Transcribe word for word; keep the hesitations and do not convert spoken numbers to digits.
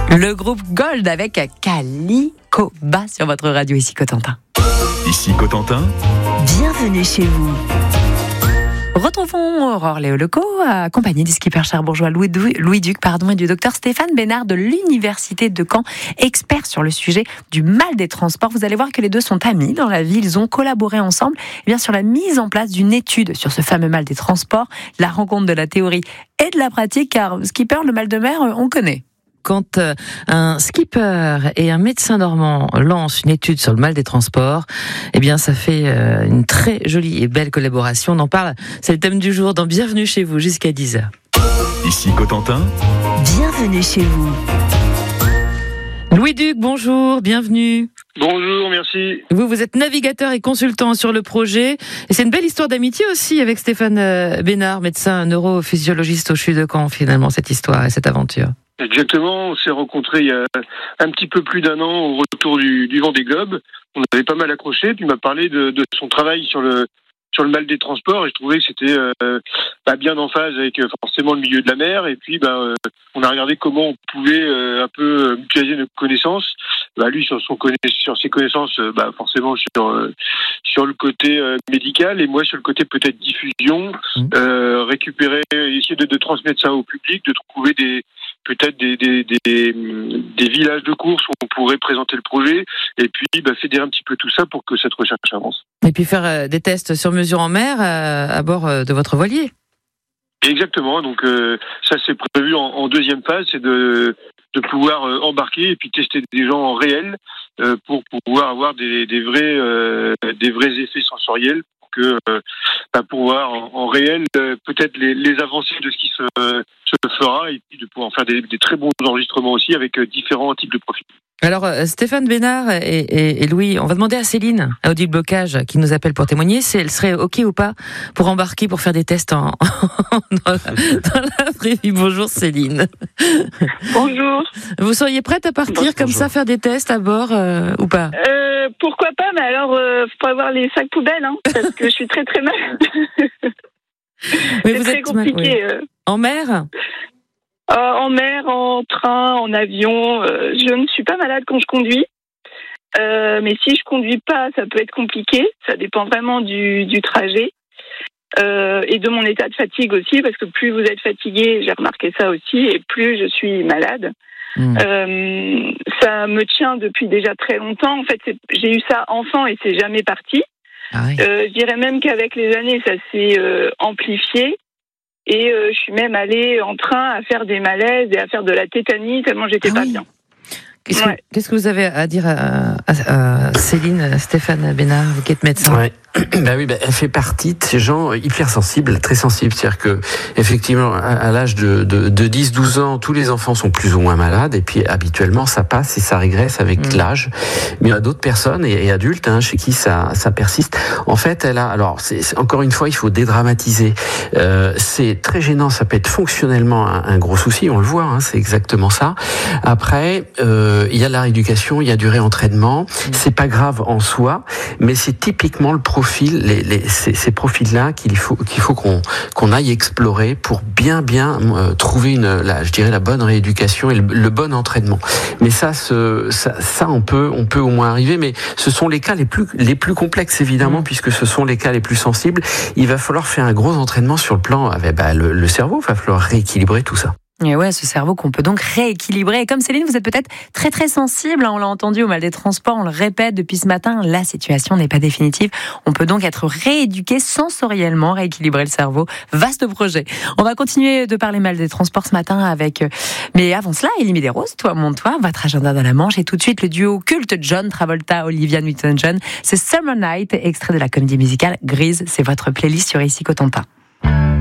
Le groupe Gold avec Kali Koba sur votre radio, ici Cotentin. Ici Cotentin. Bienvenue chez vous. Retrouvons Aurore Léoloco, accompagnée du skipper cherbourgeois Louis, Louis Duc pardon, et du docteur Stéphane Bénard de l'Université de Caen, expert sur le sujet du mal des transports. Vous allez voir que les deux sont amis dans la vie. Ils ont collaboré ensemble eh bien, sur la mise en place d'une étude sur ce fameux mal des transports, la rencontre de la théorie et de la pratique, car skipper, le mal de mer, on connaît. Quand un skipper et un médecin normand lancent une étude sur le mal des transports, eh bien, ça fait une très jolie et belle collaboration. On en parle, c'est le thème du jour dans Bienvenue chez vous, jusqu'à dix heures. Ici Cotentin. Bienvenue chez vous. Louis Duc, bonjour, bienvenue. Bonjour, merci. Vous, vous êtes navigateur et consultant sur le projet. Et c'est une belle histoire d'amitié aussi avec Stéphane Bénard, médecin neurophysiologiste au C H U de Caen, finalement, cette histoire et cette aventure. Exactement, on s'est rencontrés il y a un petit peu plus d'un an au retour du, du Vendée Globe. On avait pas mal accroché, puis il m'a parlé de, de son travail sur le sur le mal des transports, et je trouvais que c'était euh, bah, bien en phase avec euh, forcément le milieu de la mer. Et puis bah, euh, on a regardé comment on pouvait euh, un peu mutualiser nos connaissances. Bah, lui sur son conna- sur ses connaissances, euh, bah, forcément sur euh, sur le côté euh, médical, et moi sur le côté peut-être diffusion, euh, récupérer, essayer de, de transmettre ça au public, de trouver des peut-être des, des, des, des villages de course où on pourrait présenter le projet, et puis bah, fédérer un petit peu tout ça pour que cette recherche avance. Et puis faire euh, des tests sur mesure en mer euh, à bord euh, de votre voilier. Exactement, donc euh, ça c'est prévu en, en deuxième phase, c'est de, de pouvoir euh, embarquer et puis tester des gens en réel euh, pour pouvoir avoir des, des, vrais, euh, des vrais effets sensoriels, pour que euh, bah, pour voir en, en réel euh, peut-être les, les avancées de ce qui se, euh, se fera, et puis de pouvoir faire des, des très bons enregistrements aussi avec euh, différents types de profils. Alors euh, Stéphane Bénard et, et, et Louis, on va demander à Céline, à Odile Blocage, qui nous appelle pour témoigner, si elle serait ok ou pas pour embarquer pour faire des tests en, dans, la, dans la vraie vie. Bonjour Céline. Bonjour. Vous seriez prête à partir Bonjour. Comme ça, faire des tests à bord euh, ou pas? euh, Pourquoi pas, mais alors euh, faut pas avoir les sacs poubelles, hein, parce que je suis très très malade. Mais c'est vous très êtes compliqué. Oui. Euh. En mer? Euh, en mer, en train, en avion. Euh, je ne suis pas malade quand je conduis. Euh, mais si je conduis pas, ça peut être compliqué. Ça dépend vraiment du, du trajet. Euh, et de mon état de fatigue aussi, parce que plus vous êtes fatigué, j'ai remarqué ça aussi, et plus je suis malade. Mmh. Euh, ça me tient depuis déjà très longtemps. En fait, c'est, j'ai eu ça enfant et c'est jamais parti. Ah oui. euh, je dirais même qu'avec les années, ça s'est euh, amplifié. Et euh, je suis même allée en train à faire des malaises et à faire de la tétanie tellement j'étais ah pas oui. bien. Qu'est-ce, ouais. que, qu'est-ce que vous avez à dire à, à, à Céline, Stéphane Bénard, vous qui êtes médecin? Ouais. Bah oui, bah, elle fait partie de ces gens hypersensibles, très sensibles. C'est-à-dire que, effectivement, à, à l'âge de, de, de dix douze ans, tous les enfants sont plus ou moins malades, et puis habituellement, ça passe et ça régresse avec mmh. l'âge. Mais il y a d'autres personnes et, et adultes, hein, chez qui ça, ça persiste. En fait, elle a, alors, c'est, c'est, encore une fois, il faut dédramatiser. Euh, c'est très gênant, ça peut être fonctionnellement un, un gros souci, on le voit, hein, c'est exactement ça. Après, euh, il y a la rééducation, il y a du réentraînement. Mmh. C'est pas grave en soi, mais c'est typiquement le profil Profil, les, les, ces, ces profils-là qu'il faut qu'il faut qu'on qu'on aille explorer pour bien bien euh, trouver une, la, je dirais la bonne rééducation et le, le bon entraînement. Mais ça, ce, ça, ça, on peut on peut au moins arriver. Mais ce sont les cas les plus les plus complexes évidemment, mmh. puisque ce sont les cas les plus sensibles. Il va falloir faire un gros entraînement sur le plan avec bah, le, le cerveau. Il va falloir rééquilibrer tout ça. Et ouais, ce cerveau qu'on peut donc rééquilibrer. Et comme Céline, vous êtes peut-être très très sensible, on l'a entendu au mal des transports, on le répète depuis ce matin, la situation n'est pas définitive. On peut donc être rééduqué sensoriellement, rééquilibrer le cerveau. Vaste projet. On va continuer de parler mal des transports ce matin avec... Mais avant cela, Élie Médéros, toi, monte-toi, votre agenda dans la Manche. Et tout de suite, le duo culte John Travolta, Olivia Newton-John. C'est Summer Night, extrait de la comédie musicale Grease. C'est votre playlist sur Ici Cotentin.